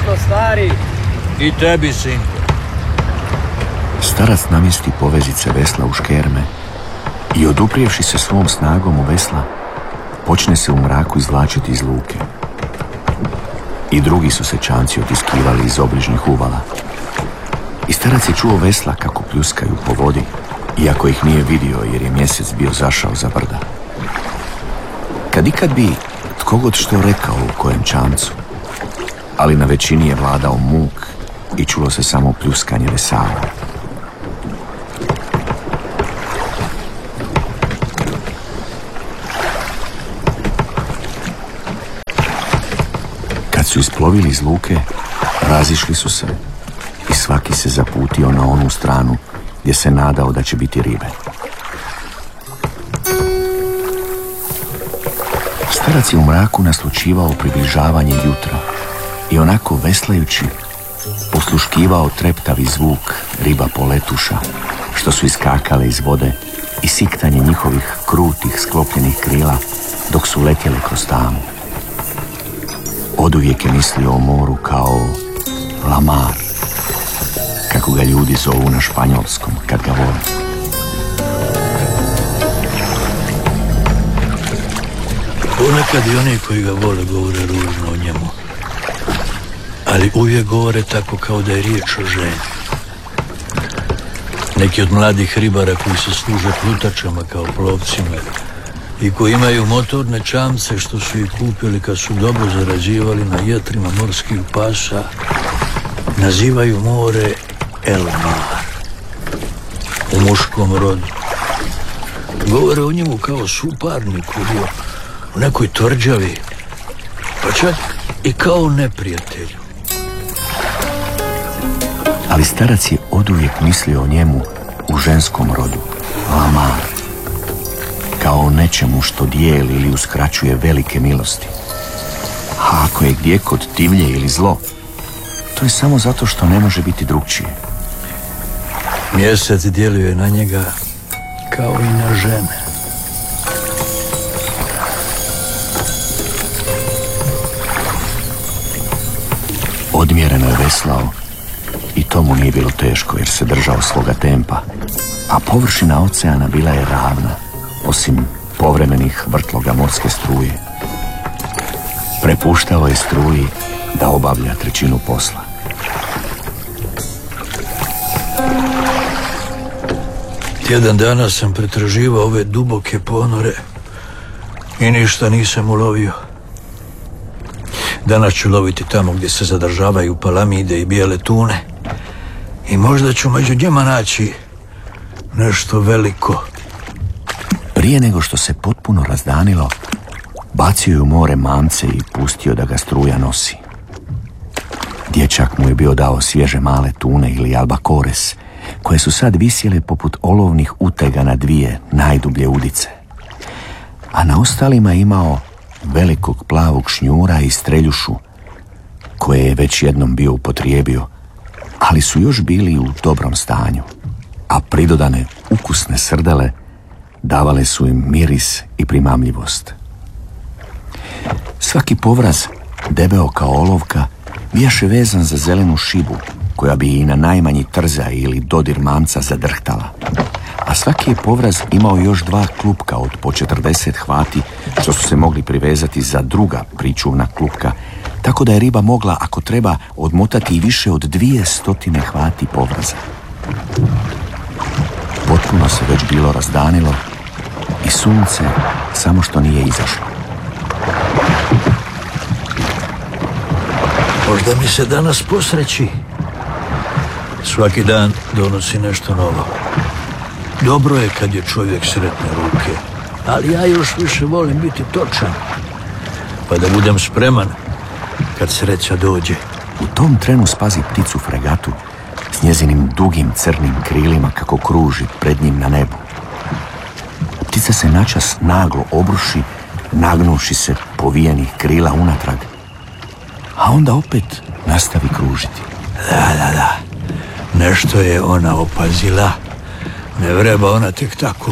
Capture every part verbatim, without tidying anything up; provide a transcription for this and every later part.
Srećno, stari! I tebi, sinko. Starac namjesti povezice vesla u škerme i oduprijevši se svom snagom u vesla, počne se u mraku izvlačiti iz luke. I drugi su se čamci otiskivali iz obližnjih uvala. I starac je čuo vesla kako pljuskaju po vodi, iako ih nije vidio jer je mjesec bio zašao za brda. Kad ikad bi tko god što rekao u kojem čamcu, ali na većini je vladao muk i čulo se samo pljuskanje vesala. Kad su isplovili iz luke, razišli su se i svaki se zaputio na onu stranu gdje se nadao da će biti ribe. Starac je u mraku naslućivao približavanje jutra i onako veslajući posluškivao treptavi zvuk riba poletuša što su iskakale iz vode i siktanje njihovih krutih sklopljenih krila dok su letjeli kroz tamu. Oduvijek je mislio o moru kao La Mar, kako ga ljudi zovu na španjolskom kad ga vole. Ponekad i oni koji ga vole govore ružno o njemu, ali uvijek govore tako kao da je riječ o ženi. Neki od mladih ribara koji se služe plutačama kao plovcima i koji imaju motorne čamce što su ih kupili kad su dobro zarađivali na jetrima morskih pasa, nazivaju more El Mar, u muškom rodu. Govore o njemu kao suparniku, u nekoj tvrđavi, pa čak i kao neprijatelju. Ali starac je oduvijek mislio o njemu u ženskom rodu, La Mar, kao o nečemu što dijeli ili uskraćuje velike milosti. A ako je gdje kod divlje ili zlo, to je samo zato što ne može biti drugčije. Mjesec djeluje na njega kao i na žene. Odmjereno je veslao i to mu nije bilo teško jer se držao svoga tempa, a površina oceana bila je ravna, osim povremenih vrtloga morske struje. Prepuštao je struji da obavlja trećinu posla. Tjedan dana sam pretraživao ove duboke ponore i ništa nisam ulovio. Danas ću loviti tamo gdje se zadržavaju palamide i bijele tune i možda ću među njima naći nešto veliko. Prije nego što se potpuno razdanilo, bacio je u more mamce i pustio da ga struja nosi. Dječak mu je bio dao svježe male tune ili albakores, koje su sad visjele poput olovnih utega na dvije najdublje udice. A na ostalima je imao velikog plavog šnjura i streljušu, koje je već jednom bio upotrijebio, ali su još bili u dobrom stanju, a pridodane ukusne srdele davale su im miris i primamljivost. Svaki povraz, debeo kao olovka, bijaše vezan za zelenu šibu, koja bi i na najmanji trzaj ili dodir mamca zadrhtala. A svaki je povraz imao još dva klupka od po četrdeset hvati, što su se mogli privezati za druga pričuvna klupka, tako da je riba mogla, ako treba, odmotati i više od dvije stotine hvati povraza. Potpuno se već bilo razdanilo i sunce samo što nije izašlo. Možda mi se danas posreći. Svaki dan donosi nešto novo. Dobro je kad je čovjek sretne ruke, ali ja još više volim biti točan, pa da budem spreman kad sreća dođe. U tom trenu spazi pticu fregatu s njezinim dugim crnim krilima kako kruži pred njim na nebu. Ptica se načas naglo obruši, nagnuši se povijenih krila unatrag, a onda opet nastavi kružiti. Da, da, da. Nešto je ona opazila. Ne vreba ona tek tako.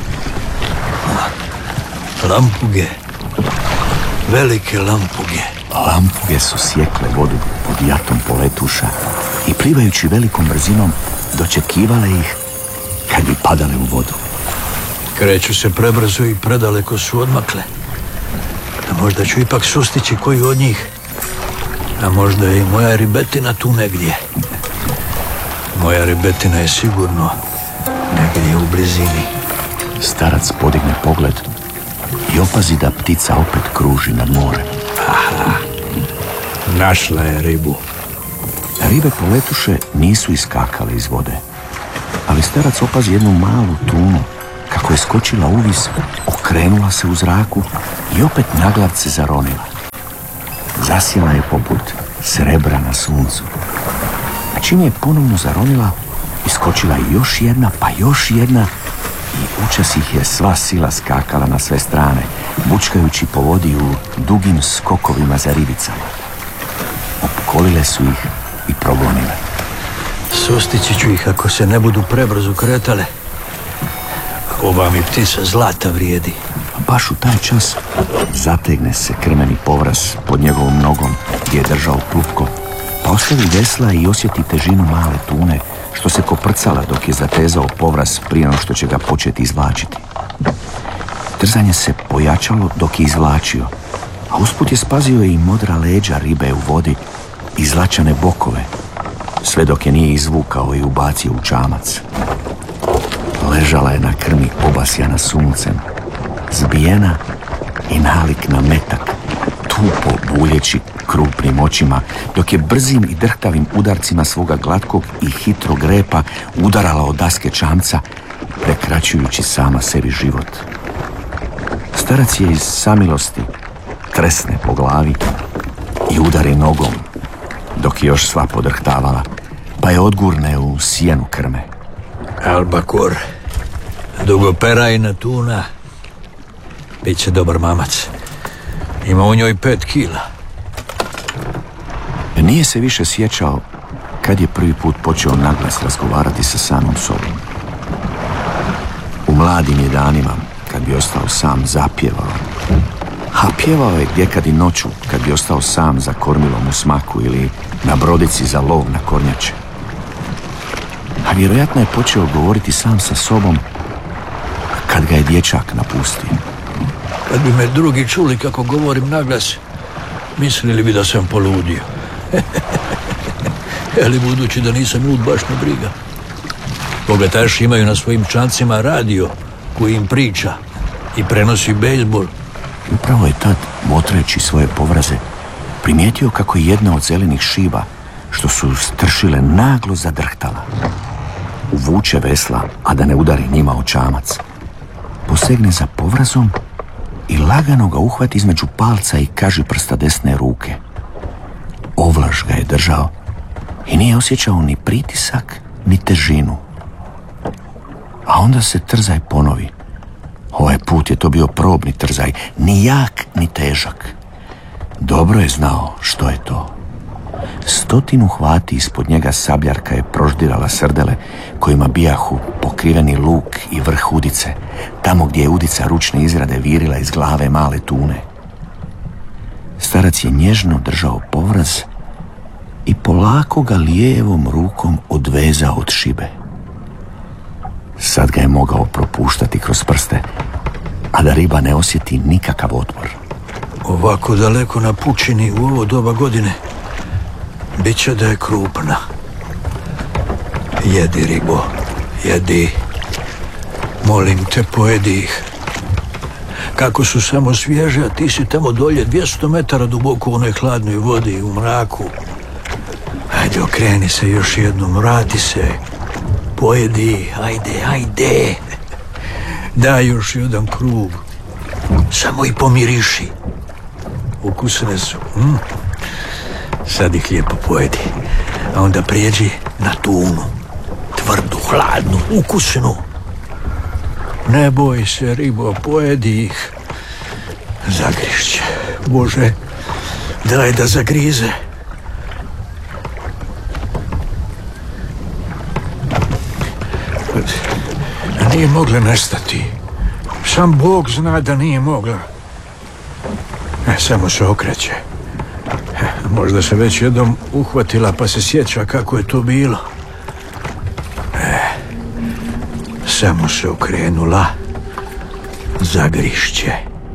Lampuge. Velike lampuge. Lampuge su sjekle vodu pod jatom poletuša i plivajući velikom brzinom dočekivale ih kad bi padale u vodu. Kreću se prebrzo i predaleko su odmakle. A možda ću ipak sustići koju od njih. A možda je i moja ribetina tu negdje. Moja ribetina je sigurno negdje u blizini. Starac podigne pogled i opazi da ptica opet kruži nad morem. Aha, našla je ribu. Ribe poletuše nisu iskakale iz vode, ali starac opazi jednu malu tunu kako je skočila uvis, okrenula se u zraku i opet naglavce zaronila. Zasjela je poput srebra na suncu. A čim je ponovno zaronila, iskočila je još jedna, pa još jedna i učas ih je sva sila skakala na sve strane, bučkajući po vodi u dugim skokovima za ribicama. Opkolile su ih i progonile. Sustići ću ih ako se ne budu prebrzo kretale. Ova mi ptica zlata vrijedi. Baš u taj čas zategne se krmeni povraz pod njegovom nogom gdje je držao klupko, pa ostavi vesla i osjeti težinu male tune što se koprcala dok je zatezao povraz prije no što će ga početi izvlačiti. Trzanje se pojačalo dok je izvlačio, a usput je spazio i modra leđa ribe u vodi i zlačane bokove, sve dok je nije izvukao i ubacio u čamac. Ležala je na krmi obasjana suncem, zbijena i nalik na metak, tupo buljeći krupnim očima, dok je brzim i drhtavim udarcima svoga glatkog i hitrog repa udarala od daske čamca, prekraćujući sama sebi život. Starac je iz samilosti tresne po glavi i udari nogom, dok je još sva podrhtavala, pa je odgurne u sjenu krme. Albakor, dugoperajna tuna, bit će dobar mamac. Ima u njoj pet kila. Nije se više sjećao kad je prvi put počeo naglas razgovarati sa samom sobom. U mladim je danima, kad bi ostao sam, zapjevao. A pjevao je gdjekad i noću, kad bi ostao sam za kormilom u smaku ili na brodici za lov na kornjače. A vjerojatno je počeo govoriti sam sa sobom kad ga je dječak napustio. Kad bi me drugi čuli kako govorim naglas, mislili bi da sam poludio. Ali budući da nisam lud, baš me briga. Bogataši imaju na svojim čancima radio koji im priča i prenosi bejzbol. Upravo je tad, motreći svoje povraze, primijetio kako je jedna od zelenih šiba, što su stršile, naglo zadrhtala. Uvuče vesla, a da ne udari njima o čamac. Posegne za povrazom i lagano ga uhvati između palca i kažiprsta desne ruke. Ovlaš ga je držao i nije osjećao ni pritisak, ni težinu. A onda se trzaj ponovi. Ovaj put je to bio probni trzaj, ni jak, ni težak. Dobro je znao što je to. Stotinu hvati ispod njega sabljarka je proždirala srdele kojima bijahu pokriveni luk i vrh udice, tamo gdje je udica ručne izrade virila iz glave male tune. Starac je nježno držao povraz i polako ga lijevom rukom odvezao od šibe. Sad ga je mogao propuštati kroz prste, a da riba ne osjeti nikakav otpor. Ovako daleko na pučini u ovo doba godine bit će da je krupna. Jedi, ribo, jedi. Molim te, pojedi ih. Kako su samo svježe, a ti si tamo dolje dvjesto metara duboko u onoj hladnoj vodi u mraku. Ajde, okreni se još jednom, vrati se. Pojedi, ajde, ajde. Daj još jedan krug. Samo i pomiriši. Ukusne su. Hm? Sad ih lijepo pojedi. A onda prijeđi na tunu. Tvrdu, hladnu, ukusnu. Ne boj se, ribo, pojedi ih. Zagrišće. Bože, daj da zagrize. Nije mogla nestati. Sam Bog zna da nije mogla. E, samo se okreće. Možda se već jednom uhvatila pa se sjeća kako je to bilo. E, samo se okrenula, zagrišće.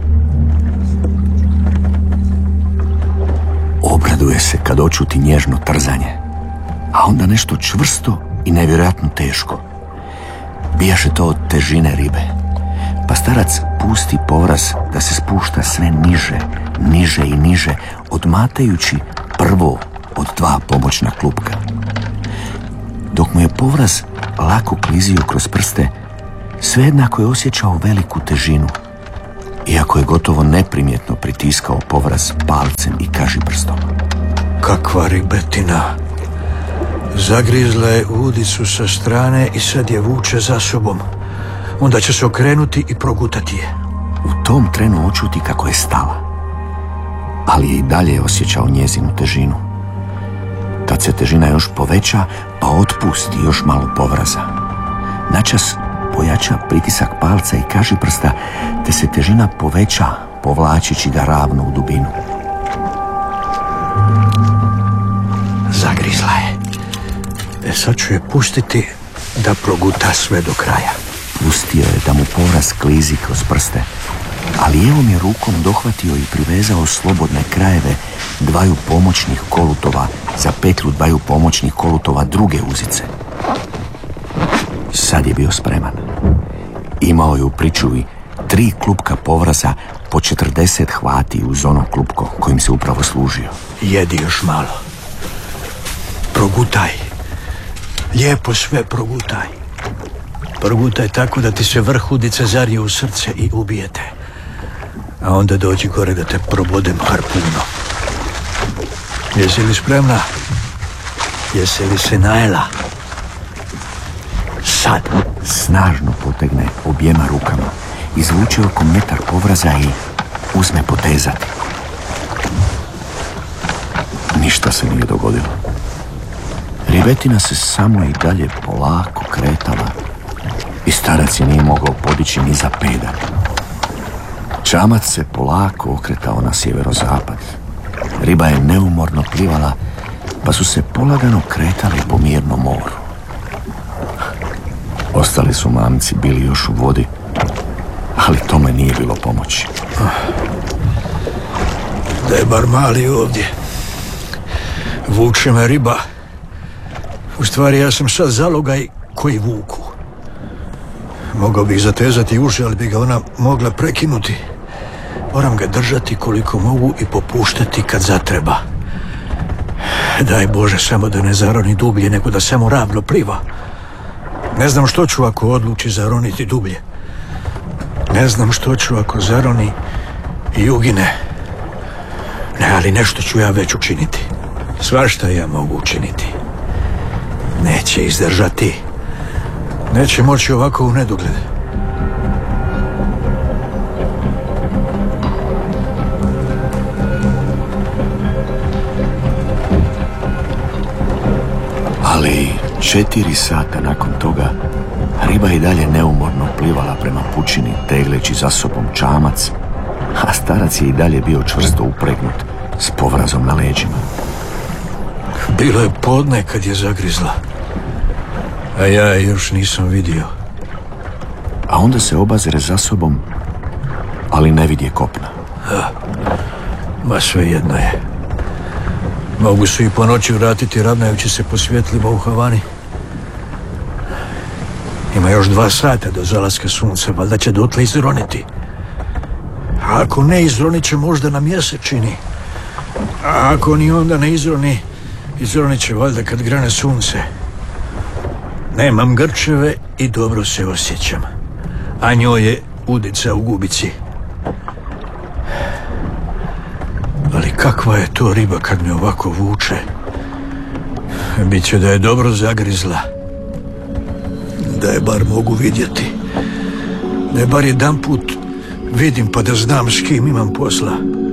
Obraduje se kad očuti nježno trzanje, a onda nešto čvrsto i nevjerojatno teško. Bijaše to od težine ribe, pa starac pusti povraz da se spušta sve niže, niže i niže, odmatajući prvo od dva pomoćna klupka. Dok mu je povraz lako klizio kroz prste, svejednako je osjećao veliku težinu, iako je gotovo neprimjetno pritiskao povraz palcem i kažiprstom. Kakva ribetina! Zagrizla je udicu sa strane i sad je vuče za sobom. Onda će se okrenuti i progutati je. U tom trenu očuti kako je stala, ali je i dalje osjećao njezinu težinu. Tad se težina još poveća, pa otpusti još malo povraza. Načas pojača pritisak palca i kažiprsta, te se težina poveća, povlačići ga ravno u dubinu. Zagrizla je. E sad ću je pustiti da proguta sve do kraja. Pustio je da mu povraz klizi kroz prste, ali lijevom je rukom dohvatio i privezao slobodne krajeve dvaju pomoćnih kolutova za petlju dvaju pomoćnih kolutova druge uzice. Sad je bio spreman. Imao je u pričuvi tri klupka povraza po četrdeset hvati uz ono klupko kojim se upravo služio. Jedi još malo. Progutaj. Lijepo sve progutaj. Progutaj tako da ti se vrh udice zarije u srce i ubijete. A onda dođi gore da te probodem harpunom. Jesi li spremna? Jesi li se najela? Sad. Snažno potegne objema rukama, izvuče oko metar povraza i uzme potezati. Ništa se nije dogodilo. Ribetina se samo i dalje polako kretala i starac je nije mogao podići ni za pedalj. Čamac se polako okretao na sjeverozapad. Riba je neumorno plivala, pa su se polagano kretali po mirnom moru. Ostali su mamci bili još u vodi, ali tome nije bilo pomoći. Da je bar mali ovdje. Vuče me riba. U stvari ja sam sad zalogaj koji vuku. Mogao bih zatezati uši, ali bi ga ona mogla prekinuti. Moram ga držati koliko mogu i popuštati kad zatreba. Daj Bože samo da ne zaroni dublje, nego da samo ravno pliva. Ne znam što ću ako odluči zaroniti dublje. Ne znam što ću ako zaroni i ugine. Ne, ali nešto ću ja već učiniti. Svašta ja mogu učiniti. Neće izdržati. Neće moći ovako u nedogled. Ali četiri sata nakon toga riba je dalje neumorno plivala prema pučini, tegleći za sobom čamac, a starac je i dalje bio čvrsto upregnut s povrazom na leđima. Bilo je podne kad je zagrizla, a ja je još nisam vidio. A onda se obazire za sobom, ali ne vidje kopna. A, ma svejedno je. Mogu su i po noći vratiti ravnajući se po svjetlima u Havani. Ima još dva sata do zalaska sunca, valjda će dotle izroniti. A ako ne izronit će možda na mjesečini. A ako ni onda ne izroni, izronit će valjda kad grane sunce. Nemam grčeve i dobro se osjećam. A njoj je udica u gubici. Ali kakva je to riba kad me ovako vuče? Biće da je dobro zagrizla. Da je bar mogu vidjeti. Da je bar jedan put vidim pa da znam s kim imam posla.